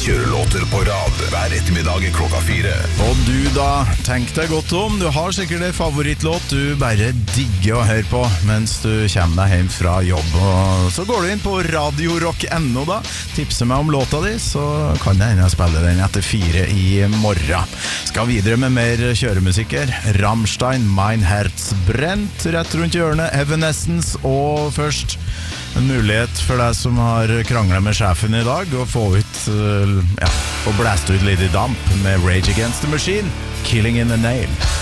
kjørelåter på rad hver ettermiddag klokka 4. Og du da, tenk deg godt om. Du har sikkert en favorittlåt du bare digger å høre på mens du kommer deg hjem fra jobb. Og så går du inn på radiorock.no da, tipser meg om låta di, så kan jeg hende spille den etter 4 i morgen. Skal videre med mer kjøremusikker. Rammstein, Mein Herz brennt rett rundt hjørnet, Evanescence, og først en mulighet for deg som har kranglet med sjefen i dag å få ut, få blæst ut litt i damp med Rage Against the Machine, Killing in the Name.